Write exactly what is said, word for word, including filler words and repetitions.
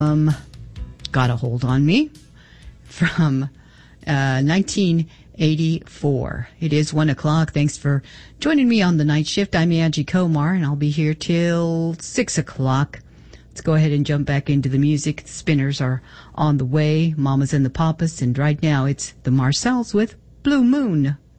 Um, Got a Hold on Me from uh, nineteen eighty-four. It is one o'clock. Thanks for joining me on the night shift. I'm Angie Komar, and I'll be here till six o'clock. Let's go ahead and jump back into the music. The Spinners are on the way. Mamas and the Papas, and right now it's the Marcells with Blue Moon.